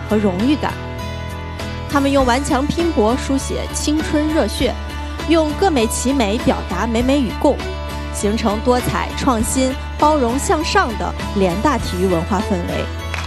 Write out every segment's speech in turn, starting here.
和荣誉感。他们用顽强拼搏书写青春热血，用各美其美表达美美与共，形成多彩创新、包容向上的联大体育文化氛围。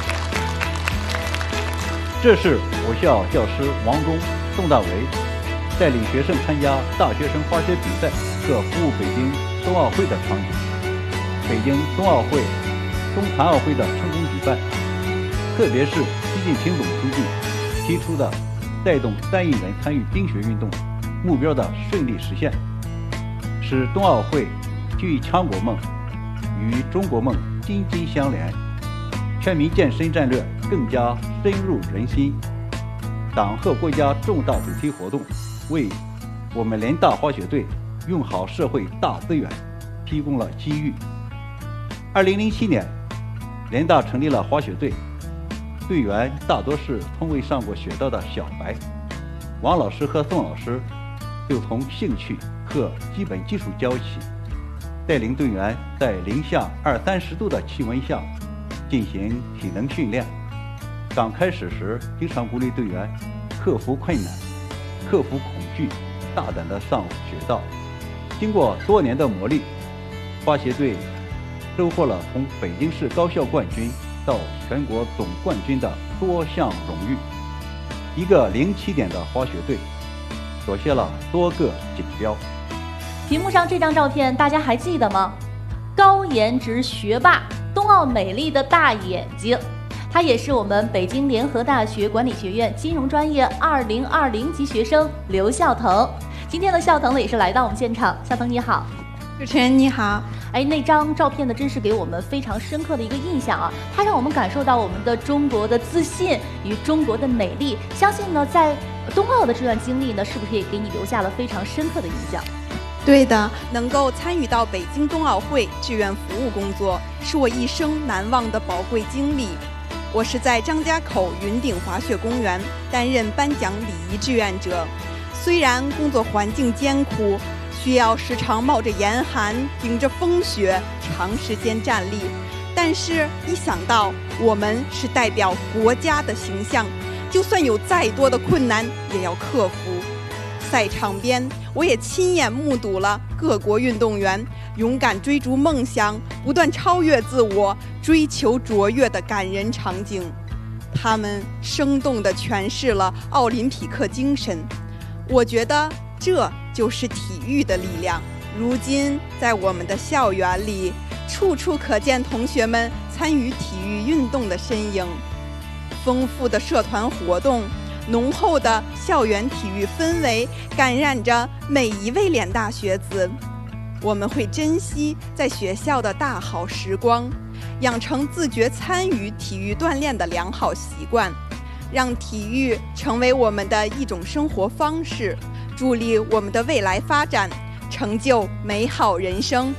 这是我校教师王忠、宋大为带领学生参加大学生滑雪比赛和服务北京冬奥会的场景。北京冬奥会、冬残奥会的成功举办，特别是习近平总书记提出的带动3亿人参与冰雪运动目标的顺利实现，使冬奥会体育强国梦与中国梦紧紧相连，全民健身战略更加深入人心。党和国家重大主题活动为我们联大滑雪队用好社会大资源提供了机遇。2007年，联大成立了滑雪队，队员大多是从未上过雪道的小白。王老师和宋老师就从兴趣和基本技术教起，带领队员在零下20-30度的气温下进行体能训练。刚开始时，经常鼓励队员克服困难、克服恐惧，大胆地上雪道。经过多年的磨砺，滑雪队收获了从北京市高校冠军到全国总冠军的多项荣誉。一个零起点的滑雪队夺下了多个锦标。 屏幕上这张照片大家还记得吗？高颜值学霸，冬奥美丽的大眼睛，他也是我们北京联合大学管理学院金融专业2020级学生刘孝腾。今天的孝腾呢也是来到我们现场。孝腾你好。 主持人你好。 那张照片呢真是给我们非常深刻的一个印象啊，它让我们感受到我们的中国的自信与中国的美丽。相信呢在冬奥的这段经历呢，是不是也给你留下了非常深刻的印象？ 对的，能够参与到北京冬奥会志愿服务工作，是我一生难忘的宝贵经历。我是在张家口云顶滑雪公园担任颁奖礼仪志愿者，虽然工作环境艰苦，需要时常冒着严寒顶着风雪长时间站立，但是一想到我们是代表国家的形象，就算有再多的困难也要克服。赛场边我也亲眼目睹了各国运动员勇敢追逐梦想，不断超越自我，追求卓越的感人场景。他们生动地诠释了奥林匹克精神，我觉得这就是体育的力量。如今在我们的校园里，处处可见同学们参与体育运动的身影。丰富的社团活动，浓厚的校园体育氛围感染着每一位联大学子。我们会珍惜在学校的大好时光，养成自觉参与体育锻炼的良好习惯，让体育成为我们的一种生活方式，助力我们的未来发展，成就美好人生。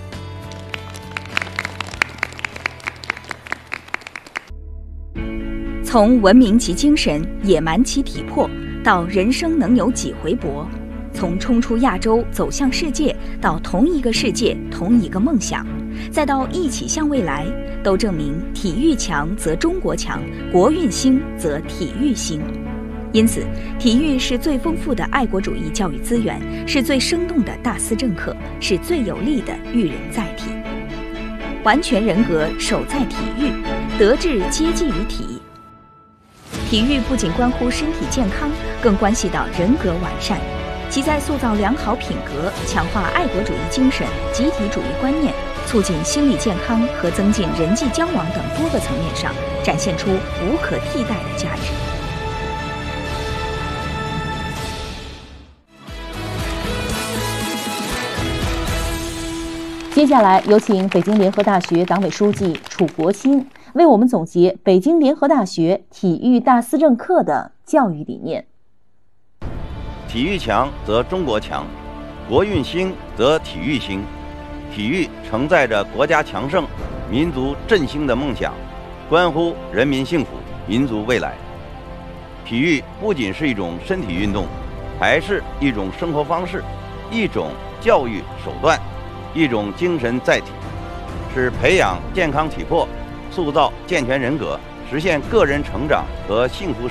从文明其精神，野蛮其体魄，到人生能有几回搏；从冲出亚洲走向世界，到同一个世界同一个梦想，再到一起向未来，都证明体育强则中国强，国运兴则体育兴。因此，体育是最丰富的爱国主义教育资源，是最生动的大思政课，是最有力的育人载体。完全人格守在体育，德智皆济于体。体育不仅关乎身体健康，更关系到人格完善。其在塑造良好品格、强化爱国主义精神、集体主义观念、促进心理健康和增进人际交往等多个层面上，展现出无可替代的价值。 接下来有请北京联合大学党委书记楚国清为我们总结北京联合大学体育大思政课的教育理念。 体育强则中国强，国运兴则体育兴。体育承载着国家强盛、民族振兴的梦想，关乎人民幸福、民族未来。体育不仅是一种身体运动，还是一种生活方式，一种教育手段，一种精神载体，是培养健康体魄、塑造健全人格、实现个人成长和幸福